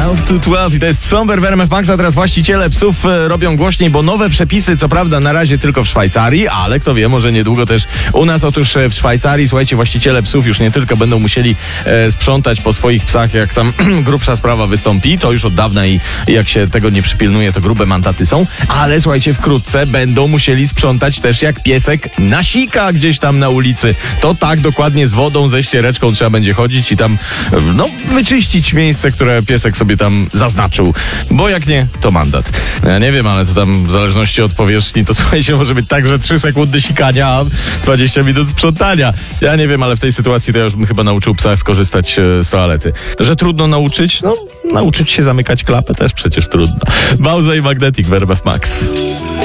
12 to 12 i to jest Somber w RMF Max, a teraz właściciele psów robią głośniej, bo nowe przepisy, co prawda na razie tylko w Szwajcarii, ale kto wie, może niedługo też u nas. Otóż w Szwajcarii, słuchajcie, właściciele psów już nie tylko będą musieli sprzątać po swoich psach, jak tam grubsza sprawa wystąpi, to już od dawna i jak się tego nie przypilnuje, to grube mandaty są, ale słuchajcie, wkrótce będą musieli sprzątać też jak piesek nasika gdzieś tam na ulicy. To tak dokładnie z wodą, ze ściereczką trzeba będzie chodzić i tam, wyczyścić miejsce, które piesek sobie tam zaznaczył, bo jak nie, to mandat. Ja nie wiem, ale to tam w zależności od powierzchni, to słuchajcie, może być tak, że 3 sekundy sikania, a 20 minut sprzątania. Ja nie wiem, ale w tej sytuacji to ja już bym chyba nauczył psa skorzystać z toalety. Że trudno nauczyć? Nauczyć się zamykać klapę też przecież trudno. Bauza i Magnetic w RMF Max.